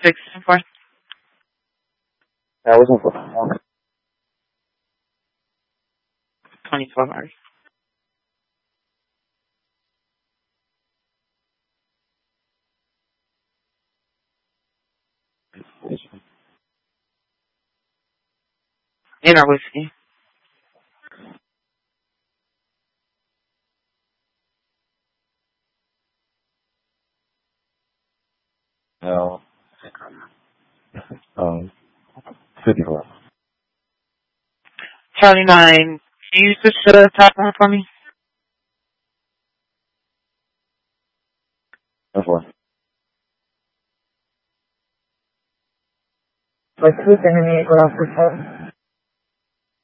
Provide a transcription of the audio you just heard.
fixing for? I wasn't for 24 hours. In our whiskey. no. 54. Charlie 9. Can you use the top one for me? That's one. What's the enemy across the phone?